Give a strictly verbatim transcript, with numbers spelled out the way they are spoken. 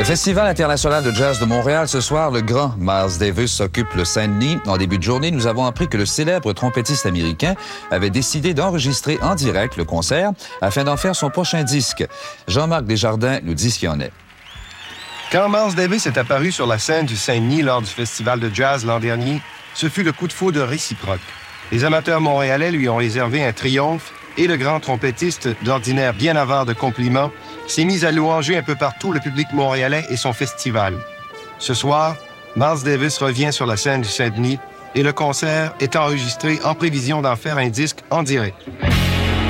Le Festival international de jazz de Montréal, ce soir, le grand Miles Davis occupe le Saint-Denis. En début de journée, nous avons appris que le célèbre trompettiste américain avait décidé d'enregistrer en direct le concert afin d'en faire son prochain disque. Jean-Marc Desjardins nous dit ce qu'il en est. Quand Miles Davis est apparu sur la scène du Saint-Denis lors du Festival de jazz l'an dernier, ce fut le coup de foudre réciproque. Les amateurs montréalais lui ont réservé un triomphe et le grand trompettiste, d'ordinaire bien avare de compliments, s'est mis à louanger un peu partout le public montréalais et son festival. Ce soir, Miles Davis revient sur la scène du Saint-Denis et le concert est enregistré en prévision d'en faire un disque en direct.